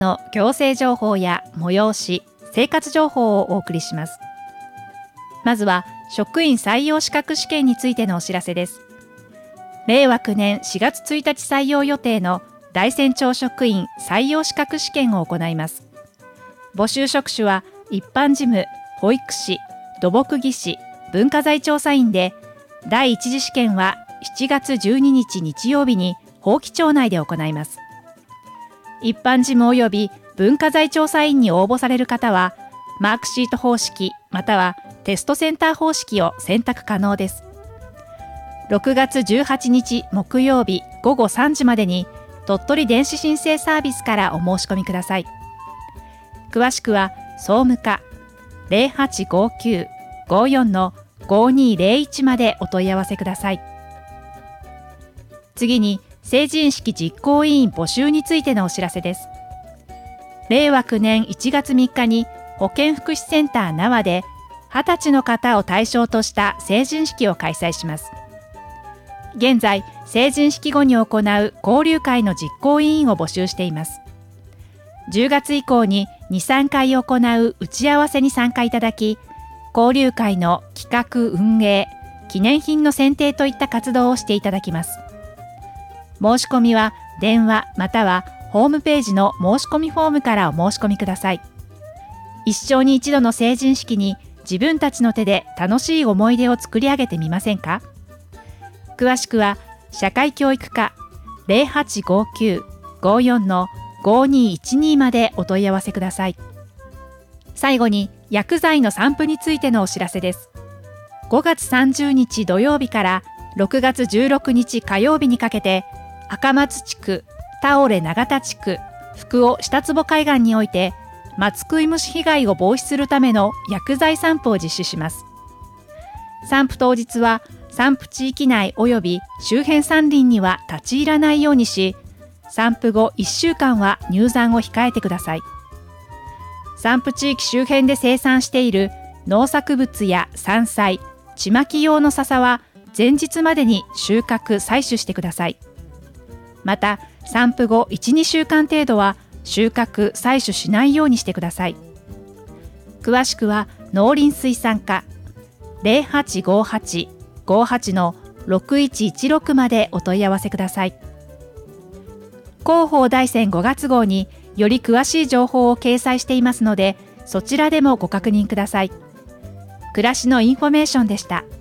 の行政情報や催し、生活情報をお送りします。まずは職員採用資格試験についてのお知らせです。令和9年4月1日採用予定の大山町職員採用資格試験を行います。募集職種は一般事務、保育士、土木技師、文化財調査員で、第一次試験は7月12日日曜日に伯耆町内で行います。一般事務及び文化財調査員に応募される方は、マークシート方式またはテストセンター方式を選択可能です。6月18日木曜日午後3時までに鳥取電子申請サービスからお申し込みください。詳しくは総務課 0859-54-5201 までお問い合わせください。次に成人式実行委員募集についてのお知らせです。令和9年1月3日に保健福祉センター奈和で20歳の方を対象とした成人式を開催します。現在、成人式後に行う交流会の実行委員を募集しています。10月以降に2、3回行う打ち合わせに参加いただき、交流会の企画運営、記念品の選定といった活動をしていただきます。申し込みは電話またはホームページの申し込みフォームからお申し込みください。一生に一度の成人式に自分たちの手で楽しい思い出を作り上げてみませんか？詳しくは社会教育課 0859-54-5212 までお問い合わせください。最後に薬剤の散布についてのお知らせです。5月30日土曜日から6月16日火曜日にかけて赤松地区、田折長田地区、福尾下坪海岸において松食い虫被害を防止するための薬剤散布を実施します。散布当日は散布地域内及び周辺山林には立ち入らないようにし、散布後1週間は入山を控えてください。散布地域周辺で生産している農作物や山菜、ちまき用の笹は前日までに収穫・採取してください。また散布後 1、2週間程度は収穫・採取しないようにしてください。詳しくは農林水産課 0858-58-6116 までお問い合わせください。広報大山5月号により詳しい情報を掲載していますので、そちらでもご確認ください。暮らしのインフォメーションでした。